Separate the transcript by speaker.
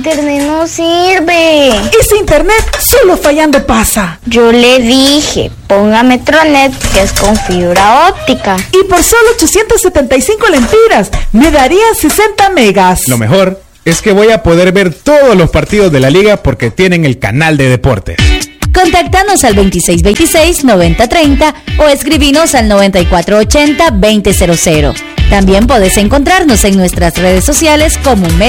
Speaker 1: Internet no sirve.
Speaker 2: Ese internet solo fallando pasa.
Speaker 1: Yo le dije, ponga Metronet, que es con fibra óptica.
Speaker 2: Y por solo 875 lempiras, me daría 60 megas.
Speaker 3: Lo mejor es que voy a poder ver todos los partidos de la liga porque tienen el canal de deportes.
Speaker 4: Contáctanos al 2626-9030 o escribinos al 9480-2000. También podés encontrarnos en nuestras redes sociales como Metro.